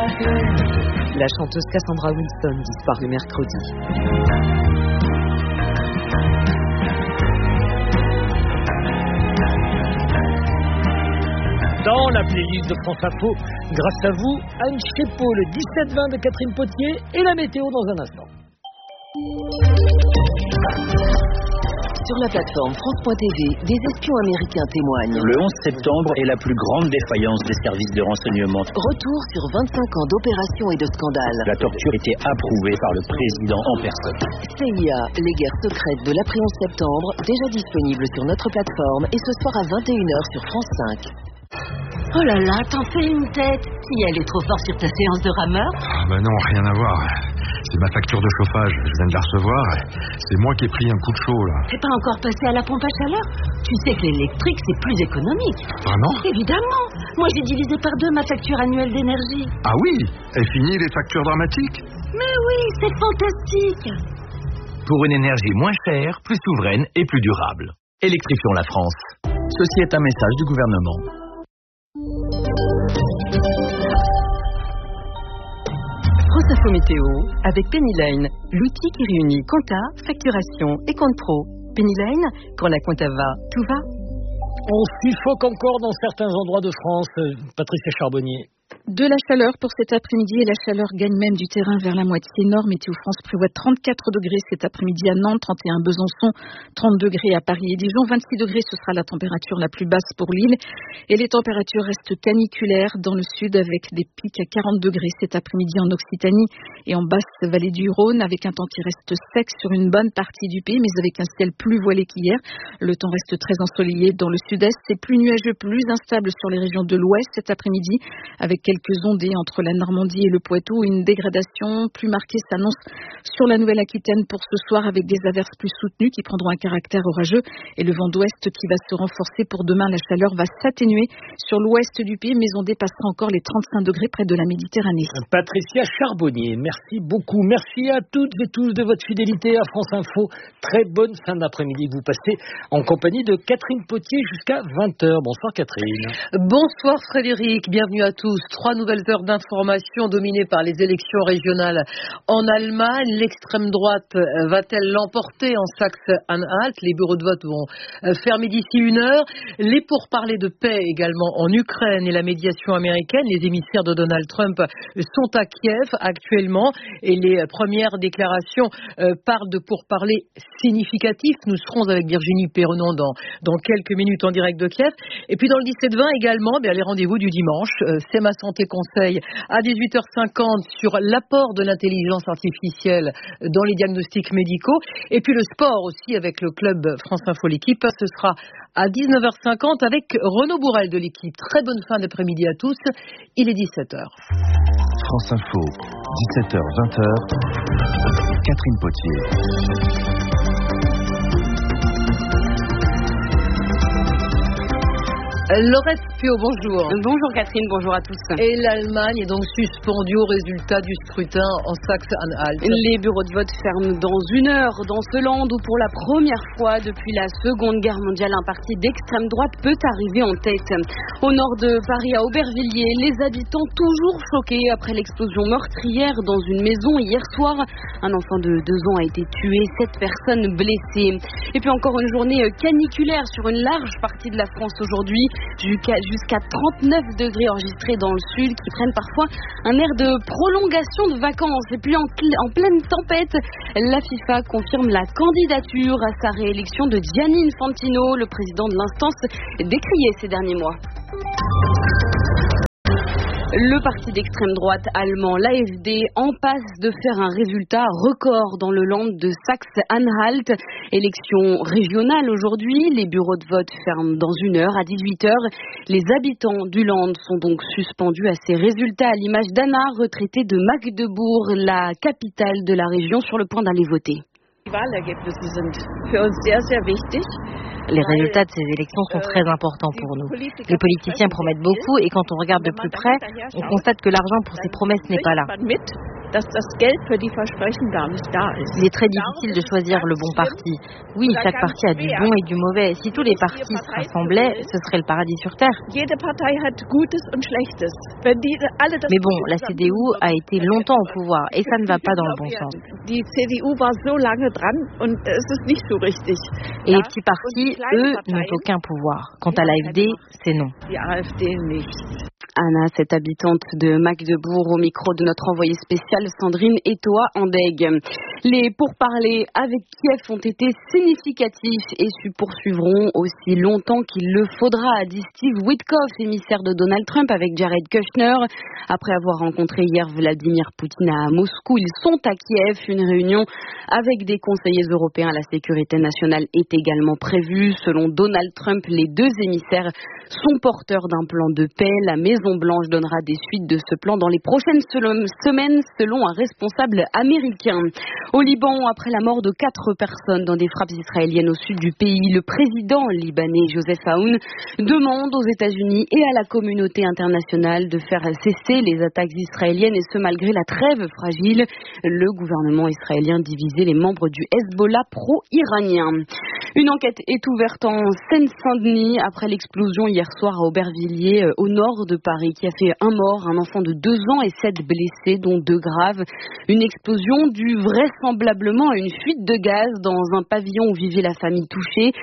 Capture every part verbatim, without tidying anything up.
La chanteuse Cassandra Wilson disparue mercredi. Dans la playlist de France Info, grâce à vous, Anne Chepo, le dix-sept vingt de Catherine Potier et la météo dans un instant. Sur la plateforme France point T V, des espions américains témoignent. Le onze septembre est la plus grande défaillance des services de renseignement. Retour sur vingt-cinq ans d'opérations et de scandales. La torture était approuvée par le président en personne. C I A, les guerres secrètes de l'après onze septembre, déjà disponibles sur notre plateforme et ce soir à vingt et une heures sur France cinq. Oh là là, t'en fais une tête. Si elle est trop forte sur ta séance de rameur. Ah bah non, rien à voir. C'est ma facture de chauffage, je viens de la recevoir. C'est moi qui ai pris un coup de chaud là. T'es pas encore passé à la pompe à chaleur? Tu sais que l'électrique c'est plus économique. Vraiment? Évidemment. Moi j'ai divisé par deux ma facture annuelle d'énergie. Ah oui? Et fini les factures dramatiques? Mais oui, c'est fantastique. Pour une énergie moins chère, plus souveraine et plus durable. Électrifions la France. Ceci est un message du gouvernement. France Info Météo avec Penny Lane, l'outil qui réunit compta, facturation et compte pro. Penny Lane, quand la compta va, tout va. On suffoque encore dans certains endroits de France. Patricia Charbonnier. De la chaleur pour cet après-midi et la chaleur gagne même du terrain vers la moitié nord. Météo France prévoit trente-quatre degrés cet après-midi à Nantes, trente et un Besançon, trente degrés à Paris et Dijon, vingt-six degrés ce sera la température la plus basse pour l'île. Et les températures restent caniculaires dans le sud avec des pics à quarante degrés cet après-midi en Occitanie et en basse vallée du Rhône avec un temps qui reste sec sur une bonne partie du pays mais avec un ciel plus voilé qu'hier. Le temps reste très ensoleillé dans le sud-est, c'est plus nuageux, plus instable sur les régions de l'ouest cet après-midi avec quelques ondées entre la Normandie et le Poitou. Une dégradation plus marquée s'annonce sur la Nouvelle-Aquitaine pour ce soir avec des averses plus soutenues qui prendront un caractère orageux et le vent d'ouest qui va se renforcer pour demain. La chaleur va s'atténuer sur l'ouest du pays mais on dépassera encore les trente-cinq degrés près de la Méditerranée. Patricia Charbonnier, merci beaucoup. Merci à toutes et tous de votre fidélité à France Info. Très bonne fin d'après-midi que vous passez en compagnie de Catherine Potier jusqu'à vingt heures. Bonsoir Catherine. Bonsoir Frédéric, bienvenue à tous. Trois nouvelles heures d'information dominées par les élections régionales en Allemagne. L'extrême droite va-t-elle l'emporter en Saxe-Anhalt? Les bureaux de vote vont fermer d'ici une heure. Les pourparlers de paix également en Ukraine et la médiation américaine. Les émissaires de Donald Trump sont à Kiev actuellement et les premières déclarations parlent de pourparlers significatifs. Nous serons avec Virginie Perronon dans, dans quelques minutes en direct de Kiev. Et puis dans le dix-sept vingt également, bien, les rendez-vous du dimanche. C'est ma santé conseil à dix-huit heures cinquante sur l'apport de l'intelligence artificielle dans les diagnostics médicaux. Et puis le sport aussi avec le club France Info l'équipe. Ce sera à dix-neuf heures cinquante avec Renaud Bourrel de l'équipe. Très bonne fin d'après-midi à tous. Il est dix-sept heures. France Info, dix-sept heures vingt heures. Catherine Potier. Laurette Pio, bonjour. Bonjour Catherine, bonjour à tous. Et l'Allemagne est donc suspendue au résultat du scrutin en Saxe-Anhalt. Les bureaux de vote ferment dans une heure dans ce land où pour la première fois depuis la Seconde Guerre mondiale, un parti d'extrême droite peut arriver en tête. Au nord de Paris, à Aubervilliers, les habitants toujours choqués après l'explosion meurtrière dans une maison hier soir. Un enfant de deux ans a été tué, sept personnes blessées. Et puis encore une journée caniculaire sur une large partie de la France aujourd'hui. Jusqu'à, jusqu'à trente-neuf degrés enregistrés dans le sud qui prennent parfois un air de prolongation de vacances. Et puis en, en pleine tempête, la FIFA confirme la candidature à sa réélection de Gianni Infantino, le président de l'instance décrié ces derniers mois. Le parti d'extrême droite allemand, l'A F D, en passe de faire un résultat record dans le land de Saxe-Anhalt. Élection régionale aujourd'hui, les bureaux de vote ferment dans une heure à dix-huit heures. Les habitants du land sont donc suspendus à ces résultats à l'image d'Anna, retraitée de Magdebourg, la capitale de la région, sur le point d'aller voter. Les résultats de ces élections sont très importants pour nous. Les politiciens promettent beaucoup et quand on regarde de plus près, on constate que l'argent pour ces promesses n'est pas là. dass das Geld für die Versprechen gar nicht da ist. Il est très difficile de choisir le bon parti. Oui, chaque parti a du bon et du mauvais. Si tous les partis se rassemblaient, ce serait le paradis sur terre. Jede Partei hat Gutes und Schlechtes. Wenn die alle das Mais bon, la C D U a été longtemps au pouvoir et ça ne va pas dans le bon sens. Die C D U war so lange dran und es ist nicht so richtig. Et les petits partis, eux, n'ont aucun pouvoir. Quant à l'A F D, c'est non. Die AfD nicht. Anna, cette habitante de Magdebourg, au micro de notre envoyée spéciale Sandrine Etoa Andeg. Les pourparlers avec Kiev ont été significatifs et se poursuivront aussi longtemps qu'il le faudra, a dit Steve Witkoff, émissaire de Donald Trump, avec Jared Kushner. Après avoir rencontré hier Vladimir Poutine à Moscou, ils sont à Kiev. Une réunion avec des conseillers européens à la sécurité nationale est également prévue. Selon Donald Trump, les deux émissaires sont porteurs d'un plan de paix. La Maison-Blanche donnera des suites de ce plan dans les prochaines semaines, selon un responsable américain. Au Liban, après la mort de quatre personnes dans des frappes israéliennes au sud du pays, le président libanais Joseph Aoun demande aux États-Unis et à la communauté internationale de faire cesser les attaques israéliennes, et ce malgré la trêve fragile. Le gouvernement israélien divisait les membres du Hezbollah pro-iranien. Une enquête est ouverte en Seine-Saint-Denis après l'explosion hier soir à Aubervilliers, au nord de Paris, qui a fait un mort, un enfant de deux ans et sept blessés, dont deux graves. Une explosion due vraisemblablement à une fuite de gaz dans un pavillon où vivait la famille touchée.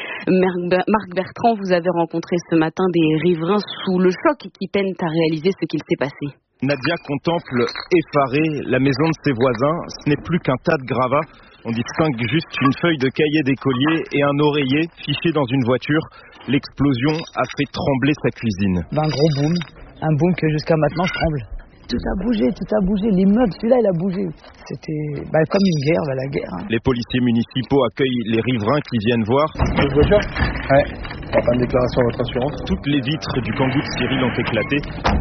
Marc Bertrand, vous avez rencontré ce matin des riverains sous le choc qui peinent à réaliser ce qu'il s'est passé. Nadia contemple effarée la maison de ses voisins. Ce n'est plus qu'un tas de gravats. On distingue juste une feuille de cahier d'écolier et un oreiller fiché dans une voiture. L'explosion a fait trembler sa cuisine. Un gros boom, un boom que jusqu'à maintenant je tremble. Tout a bougé, tout a bougé, les meubles, celui-là il a bougé. C'était bah, comme une guerre, bah, la guerre. Hein. Les policiers municipaux accueillent les riverains qui viennent voir. Votre voiture ? Ouais. T'as pas de déclaration à votre assurance ? Toutes les vitres du Kangoo de Cyril ont éclaté.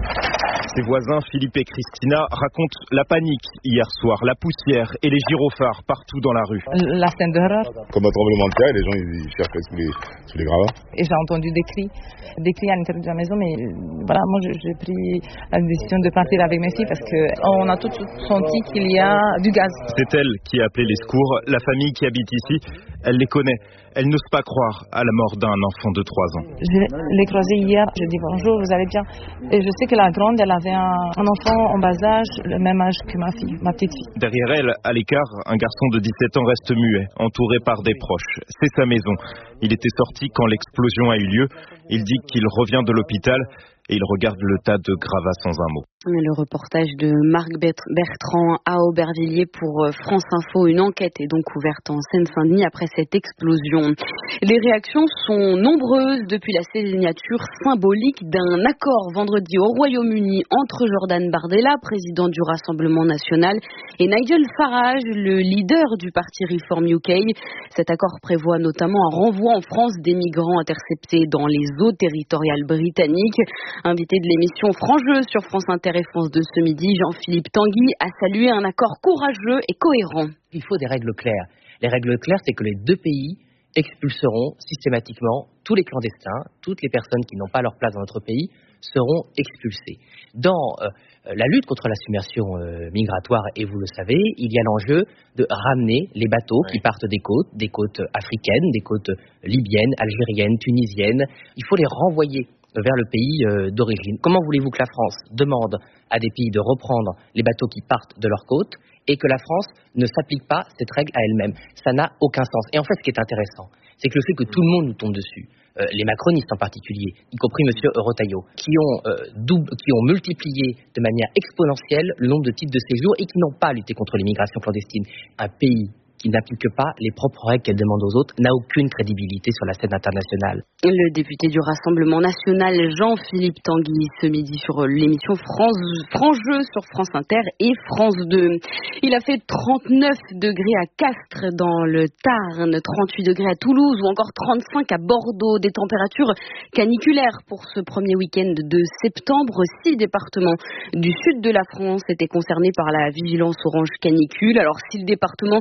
Ses voisins, Philippe et Christina, racontent la panique hier soir, la poussière et les gyrophares partout dans la rue. La scène d'horreur. Comme un tremblement de terre, les gens ils cherchaient sous les, sous les gravats. Et j'ai entendu des cris, des cris à l'intérieur de la maison, mais voilà, moi j'ai pris la décision de partir avec mes filles parce qu'on a tous senti qu'il y a du gaz. C'est elle qui a appelé les secours. La famille qui habite ici, elle les connaît. Elle n'ose pas croire à la mort d'un enfant de trois ans. Je l'ai croisé hier, je dis bonjour, vous allez bien. Et je sais que la grande, elle avait un, un enfant en bas âge, le même âge que ma fille, ma petite fille. Derrière elle, à l'écart, un garçon de dix-sept ans reste muet, entouré par des proches. C'est sa maison. Il était sorti quand l'explosion a eu lieu. Il dit qu'il revient de l'hôpital et il regarde le tas de gravats sans un mot. Le reportage de Marc Bertrand à Aubervilliers pour France Info. Une enquête est donc ouverte en Seine-Saint-Denis après cette explosion. Les réactions sont nombreuses depuis la signature symbolique d'un accord vendredi au Royaume-Uni entre Jordan Bardella, président du Rassemblement national, et Nigel Farage, le leader du parti Reform U K. Cet accord prévoit notamment un renvoi en France des migrants interceptés dans les eaux territoriales britanniques. Invité de l'émission Franc-Jeu sur France Inter et France deux ce midi, Jean-Philippe Tanguy a salué un accord courageux et cohérent. Il faut des règles claires. Les règles claires, c'est que les deux pays expulseront systématiquement tous les clandestins, toutes les personnes qui n'ont pas leur place dans notre pays seront expulsées. Dans euh, la lutte contre la submersion euh, migratoire, et vous le savez, il y a l'enjeu de ramener les bateaux oui. qui partent des côtes, des côtes africaines, des côtes libyennes, algériennes, tunisiennes. Il faut les renvoyer vers le pays euh, d'origine. Comment voulez-vous que la France demande à des pays de reprendre les bateaux qui partent de leurs côtes et que la France ne s'applique pas cette règle à elle-même? Ça n'a aucun sens. Et en fait, ce qui est intéressant, c'est que le fait que tout le monde nous tombe dessus, euh, les macronistes en particulier, y compris M. Retailleau, qui ont, euh, double, qui ont multiplié de manière exponentielle le nombre de titres de séjour et qui n'ont pas lutté contre l'immigration clandestine. Un pays qui n'applique pas les propres règles qu'elle demande aux autres, n'a aucune crédibilité sur la scène internationale. Le député du Rassemblement national, Jean-Philippe Tanguy, ce midi sur l'émission France, Franc-Jeu sur France Inter et France deux. Il a fait trente-neuf degrés à Castres dans le Tarn, trente-huit degrés à Toulouse ou encore trente-cinq à Bordeaux. Des températures caniculaires pour ce premier week-end de septembre. Six départements du sud de la France étaient concernés par la vigilance orange canicule. Alors si le département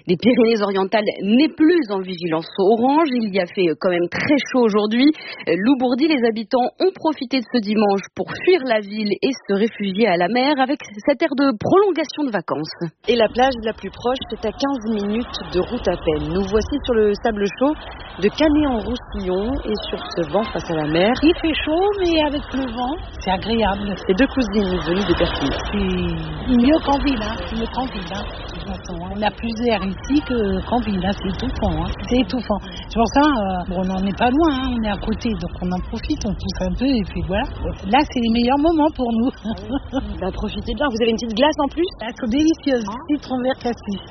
des Pyrénées-Orientales n'est plus en vigilance orange. Il y a fait quand même très chaud aujourd'hui. Loubourdi, les habitants ont profité de ce dimanche pour fuir la ville et se réfugier à la mer avec cette aire de prolongation de vacances. Et la plage la plus proche, c'est à quinze minutes de route à peine. Nous voici sur le sable chaud de Canet-en-Roussillon et sur ce banc face à la mer. Il fait chaud, mais avec le vent, c'est agréable. C'est deux cousines venues de Perpignan. C'est mieux qu'en ville, hein. C'est mieux qu'en ville, hein. On a plus d'air ici qu'en ville, hein. C'est étouffant, hein. C'est étouffant. C'est pour ça, euh, bon, on n'en est pas loin, hein. On est à côté, donc on en profite, on pousse un peu et puis voilà. Là, c'est les meilleurs moments pour nous. Bah, profitez bien, vous avez une petite glace en plus? Ah, c'est délicieuse, citron vert cassis.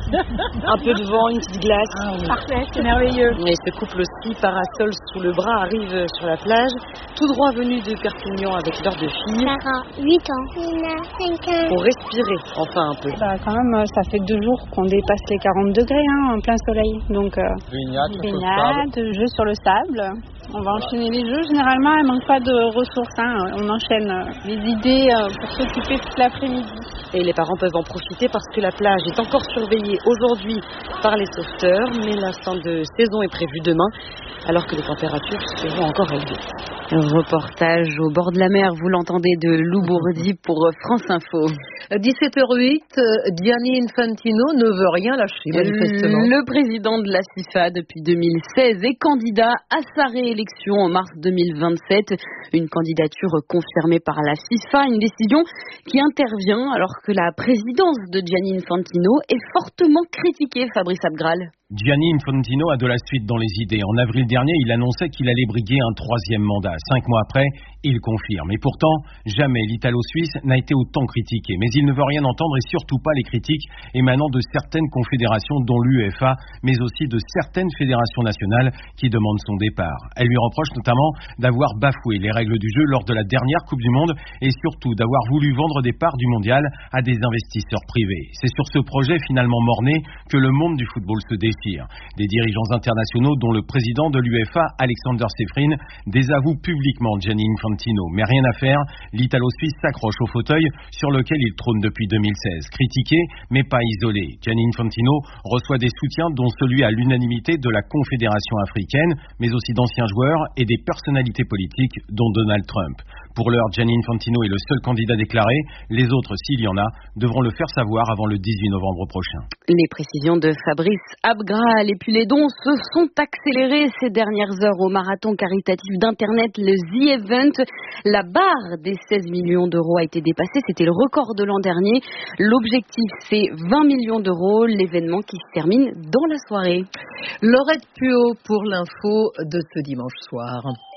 Un peu de vent, une petite glace. Ah, oui. Parfait, c'est merveilleux. Et ce couple aussi, parasol sous le bras, arrive sur la plage, tout droit venu de Perpignan avec leur deux filles. Sarah, huit ans. Nina, cinq ans. Pour respirer, enfin un peu. Bah, quand même, ça fait deux jours qu'on dépasse les quarante degrés, hein, en plein soleil. Donc, euh, baignade, baignade, jeux sur le sable. On va enchaîner les jeux. Généralement, il ne manque pas de ressources, hein. On enchaîne les idées pour s'occuper toute l'après-midi. Et les parents peuvent en profiter parce que la plage est encore surveillée aujourd'hui par les sauveteurs, mais la fin de saison est prévue demain, alors que les températures seront encore élevées. Reportage au bord de la mer, vous l'entendez, de Loubourdi pour France Info. dix-sept heures huit, Gianni Infantino ne veut rien lâcher, manifestement. Le président de la FIFA depuis deux mille seize est candidat à sa réélection en mars deux mille vingt-sept. Une candidature confirmée par la FIFA, une décision qui intervient alors que la présidence de Gianni Infantino est fortement critiquée, Fabrice Abgral. Gianni Infantino a de la suite dans les idées. En avril dernier, il annonçait qu'il allait briguer un troisième mandat. Cinq mois après, il confirme. Et pourtant, jamais l'Italo-Suisse n'a été autant critiqué. Mais il ne veut rien entendre et surtout pas les critiques émanant de certaines confédérations, dont l'U E F A, mais aussi de certaines fédérations nationales qui demandent son départ. Elle lui reproche notamment d'avoir bafoué les règles du jeu lors de la dernière Coupe du Monde et surtout d'avoir voulu vendre des parts du mondial à des investisseurs privés. C'est sur ce projet finalement mort-né que le monde du football se décide. Des dirigeants internationaux, dont le président de l'U E F A, Alexander Sefrin, désavouent publiquement Gianni Infantino. Mais rien à faire, l'Italo-Suisse s'accroche au fauteuil sur lequel il trône depuis deux mille seize. Critiqué, mais pas isolé. Gianni Infantino reçoit des soutiens, dont celui à l'unanimité de la Confédération africaine, mais aussi d'anciens joueurs et des personnalités politiques, dont Donald Trump. Pour l'heure, Gianni Infantino est le seul candidat déclaré. Les autres, s'il y en a, devront le faire savoir avant le dix-huit novembre prochain. Les précisions de Fabrice Abgral. Et puis les dons se sont accélérés ces dernières heures au marathon caritatif d'Internet, le The Event. La barre des seize millions d'euros a été dépassée. C'était le record de l'an dernier. L'objectif, c'est vingt millions d'euros. L'événement qui se termine dans la soirée. Laurette Puot pour l'info de ce dimanche soir.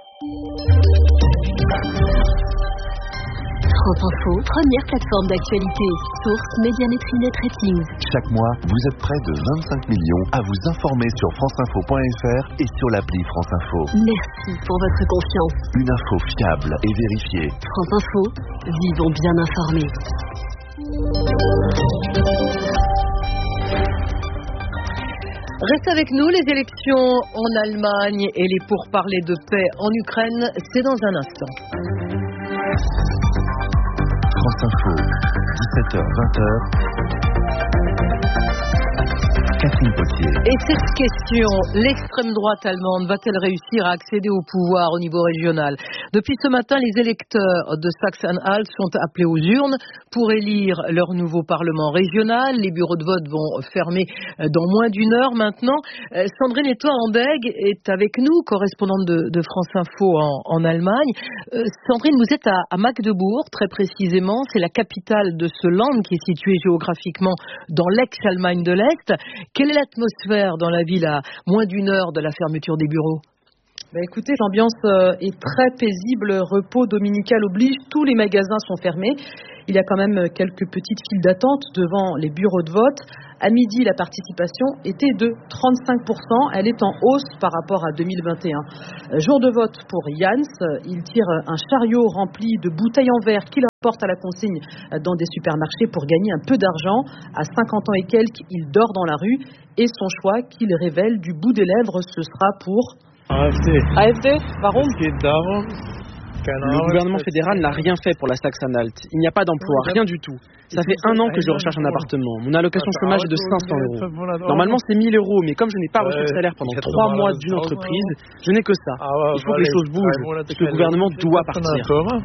France Info, première plateforme d'actualité. Source Médiamétrie Net Ratings. Chaque mois, vous êtes près de vingt-cinq millions à vous informer sur franceinfo point f r et sur l'appli France Info. Merci pour votre confiance. Une info fiable et vérifiée. France Info, vivons bien informés. Reste avec nous, les élections en Allemagne et les pourparlers de paix en Ukraine, c'est dans un instant. France Info, dix-sept heures vingt heures. Catherine Potier. Et cette question, l'extrême droite allemande va-t-elle réussir à accéder au pouvoir au niveau régional? Depuis ce matin, les électeurs de Sachsen-Anhalt sont appelés aux urnes pour élire leur nouveau parlement régional. Les bureaux de vote vont fermer dans moins d'une heure maintenant. Sandrine Etoile-Andeg est avec nous, correspondante de, de France Info en, en Allemagne. Euh, Sandrine, vous êtes à, à Magdebourg, très précisément. C'est la capitale de ce land qui est situé géographiquement dans l'ex-Allemagne de l'Est. Quelle est l'atmosphère dans la ville à moins d'une heure de la fermeture des bureaux? Bah écoutez, l'ambiance est très paisible, repos dominical oblige, tous les magasins sont fermés. Il y a quand même quelques petites files d'attente devant les bureaux de vote. À midi, la participation était de trente-cinq pour cent. Elle est en hausse par rapport à deux mille vingt et un. Jour de vote pour Jans. Il tire un chariot rempli de bouteilles en verre qu'il apporte à la consigne dans des supermarchés pour gagner un peu d'argent. À cinquante ans et quelques, il dort dans la rue. Et son choix, qu'il révèle du bout des lèvres, ce sera pour... A F D. A F D? Warum? Es geht darum, Le gouvernement fédéral n'a rien fait pour la Saxe-Anhalt. Il n'y a pas d'emploi, rien du tout. Ça fait un an que je recherche un appartement. Mon allocation chômage est de cinq cents euros. Normalement, c'est mille euros, mais comme je n'ai pas reçu de salaire pendant trois mois d'une entreprise, je n'ai que ça. Il faut que les choses bougent. Et que le gouvernement doit partir.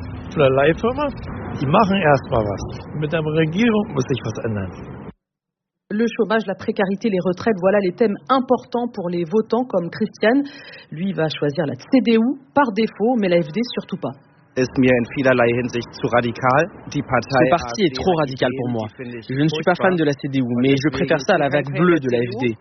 Le chômage, la précarité, les retraites, voilà les thèmes importants pour les votants comme Christian. Lui va choisir la C D U par défaut, mais l'A F D surtout pas. Ce parti est trop radical pour moi. Je ne suis pas fan de la C D U, mais je préfère ça à la vague bleue de l'A F D.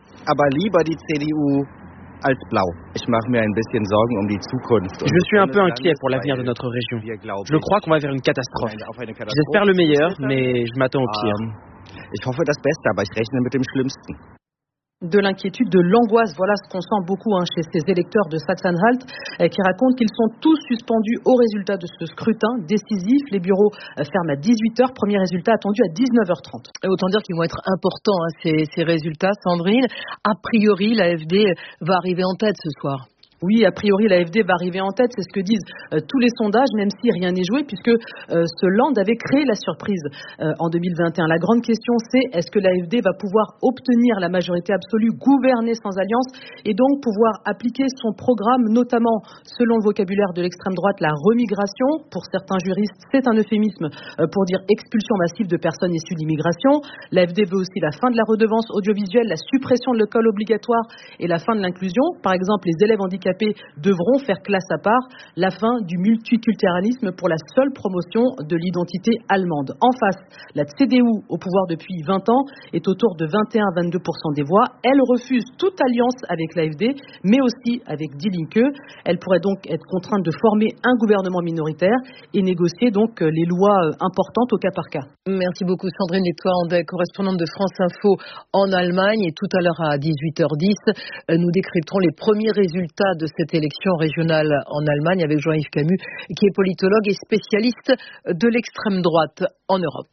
Je suis un peu inquiet pour l'avenir de notre région. Je crois qu'on va vers une catastrophe. J'espère le meilleur, mais je m'attends au pire. Ich hoffe das Beste, aber ich rechne mit dem Schlimmsten. De l'inquiétude, de l'angoisse, voilà ce qu'on sent beaucoup hein, chez ces électeurs de Saxe-Anhalt euh, qui racontent qu'ils sont tous suspendus au résultat de ce scrutin décisif. Les bureaux euh, ferment à dix-huit heures, premier résultat attendu à dix-neuf heures trente. Et autant dire qu'ils vont être importants hein, ces, ces résultats, Sandrine. A priori, l'A F D va arriver en tête ce soir. Oui, a priori, l'A F D va arriver en tête, c'est ce que disent euh, tous les sondages, même si rien n'est joué, puisque euh, ce Land avait créé la surprise euh, en deux mille vingt et un. La grande question, c'est est-ce que l'A F D va pouvoir obtenir la majorité absolue, gouverner sans alliance, et donc pouvoir appliquer son programme, notamment, selon le vocabulaire de l'extrême droite, la remigration. Pour certains juristes, c'est un euphémisme euh, pour dire expulsion massive de personnes issues d'immigration. L'A F D veut aussi la fin de la redevance audiovisuelle, la suppression de l'école obligatoire et la fin de l'inclusion. Par exemple, les élèves handicapés devront faire classe à part, la fin du multiculturalisme pour la seule promotion de l'identité allemande. En face, la C D U, au pouvoir depuis vingt ans, est autour de vingt et un à vingt-deux pour cent des voix. Elle refuse toute alliance avec l'A F D, mais aussi avec Die Linke. Elle pourrait donc être contrainte de former un gouvernement minoritaire et négocier donc les lois importantes au cas par cas. Merci beaucoup Sandrine Etoile, correspondante de France Info en Allemagne. Et tout à l'heure à dix-huit heures dix, nous décrypterons les premiers résultats de cette élection régionale en Allemagne avec Jean-Yves Camus, qui est politologue et spécialiste de l'extrême droite en Europe.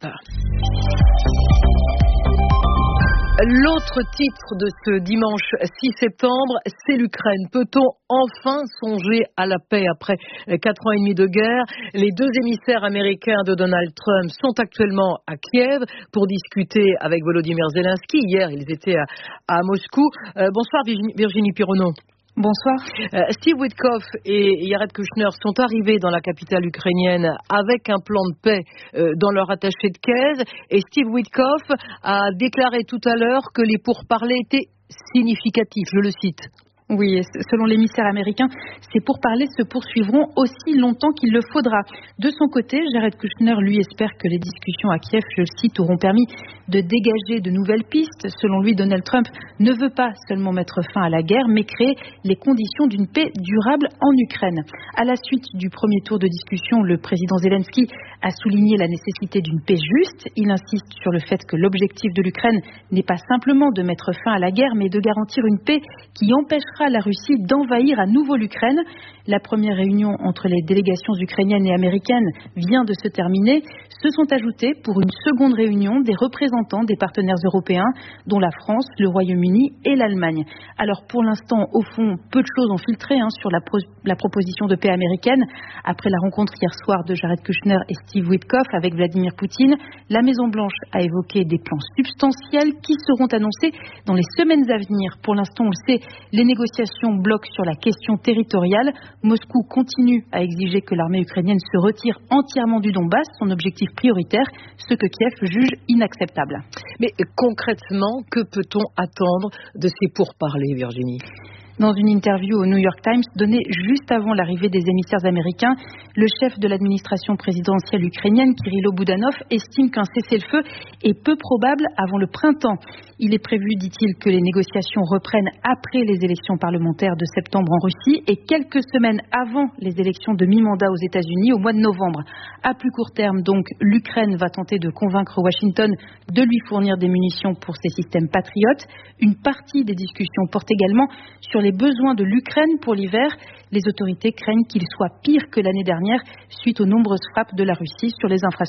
L'autre titre de ce dimanche six septembre, c'est l'Ukraine. Peut-on enfin songer à la paix après quatre ans et demi de guerre? Les deux émissaires américains de Donald Trump sont actuellement à Kiev pour discuter avec Volodymyr Zelensky. Hier, ils étaient à, à Moscou. Euh, bonsoir Virginie Pironneau. Bonsoir. Euh, Steve Witkoff et Jared Kushner sont arrivés dans la capitale ukrainienne avec un plan de paix euh, dans leur attaché de caisse. Et Steve Witkoff a déclaré tout à l'heure que les pourparlers étaient significatifs. Je le cite. Oui, selon l'émissaire américain, ces pourparlers se poursuivront aussi longtemps qu'il le faudra. De son côté, Jared Kushner, lui, espère que les discussions à Kiev, je le cite, auront permis de dégager de nouvelles pistes. Selon lui, Donald Trump ne veut pas seulement mettre fin à la guerre, mais créer les conditions d'une paix durable en Ukraine. À la suite du premier tour de discussion, le président Zelensky a souligné la nécessité d'une paix juste. Il insiste sur le fait que l'objectif de l'Ukraine n'est pas simplement de mettre fin à la guerre, mais de garantir une paix qui empêchera la Russie d'envahir à nouveau l'Ukraine. La première réunion entre les délégations ukrainiennes et américaines vient de se terminer. Se sont ajoutés pour une seconde réunion des représentants des partenaires européens, dont la France, le Royaume-Uni et l'Allemagne. Alors pour l'instant, au fond, peu de choses ont filtré hein, sur la, pro- la proposition de paix américaine. Après la rencontre hier soir de Jared Kushner et Steve Witkoff avec Vladimir Poutine, la Maison-Blanche a évoqué des plans substantiels qui seront annoncés dans les semaines à venir. Pour l'instant, on le sait, les négociations bloquent sur la question territoriale. Moscou continue à exiger que l'armée ukrainienne se retire entièrement du Donbass, son objectif prioritaire, ce que Kiev juge inacceptable. Mais concrètement, que peut-on attendre de ces pourparlers, Virginie ? Dans une interview au New York Times donnée juste avant l'arrivée des émissaires américains, le chef de l'administration présidentielle ukrainienne, Kirilo Boudanov, estime qu'un cessez-le-feu est peu probable avant le printemps. Il est prévu, dit-il, que les négociations reprennent après les élections parlementaires de septembre en Russie et quelques semaines avant les élections de mi-mandat aux États-Unis au mois de novembre. À plus court terme, donc, l'Ukraine va tenter de convaincre Washington de lui fournir des munitions pour ses systèmes patriotes. Une partie des discussions porte également sur les besoins de l'Ukraine pour l'hiver. Les autorités craignent qu'il soit pire que l'année dernière suite aux nombreuses frappes de la Russie sur les infrastructures